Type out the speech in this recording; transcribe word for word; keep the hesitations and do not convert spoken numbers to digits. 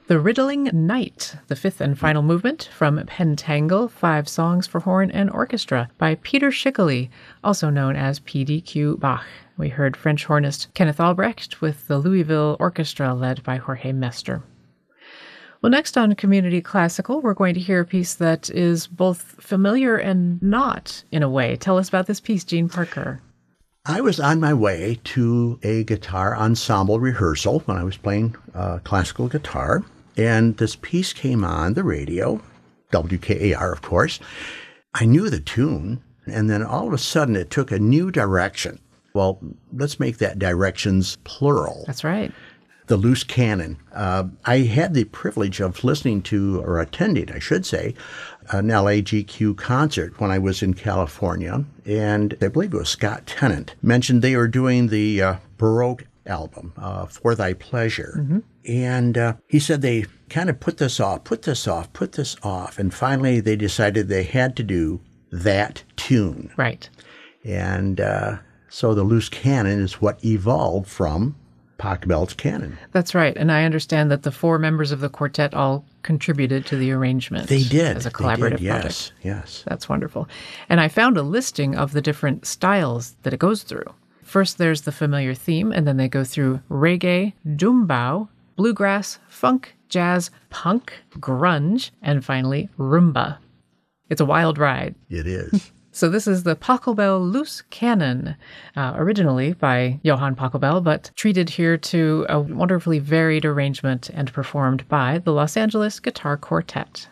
The Riddling Knight, the fifth and final movement from Pentangle, Five Songs for Horn and Orchestra by Peter Schickele, also known as P D Q Bach. We heard French hornist Kenneth Albrecht with the Louisville Orchestra led by Jorge Mester. Well, next on Community Classical, we're going to hear a piece that is both familiar and not, in a way. Tell us about this piece, Gene Parker. I was on my way to a guitar ensemble rehearsal when I was playing uh, classical guitar, and this piece came on the radio, W K A R, of course. I knew the tune, and then all of a sudden it took a new direction. Well, let's make that directions plural. That's right. The Loose Cannon. Uh, I had the privilege of listening to, or attending, I should say, an L A G Q concert when I was in California, and I believe it was Scott Tennant mentioned they were doing the uh, Baroque album, uh, For Thy Pleasure. Mm-hmm. And uh, he said they kind of put this off, put this off, put this off, and finally they decided they had to do that tune. Right. And uh, so the Loose Cannon is what evolved from Pachelbel's canon. That's right. And I understand that the four members of the quartet all contributed to the arrangement. They did. As a collaborative they did, yes, project. Yes. That's wonderful. And I found a listing of the different styles that it goes through. First, there's the familiar theme, and then they go through reggae, doombao, bluegrass, funk, jazz, punk, grunge, and finally, rumba. It's a wild ride. It is. So this is the Pachelbel Loose Cannon, uh, originally by Johann Pachelbel, but treated here to a wonderfully varied arrangement and performed by the Los Angeles Guitar Quartet.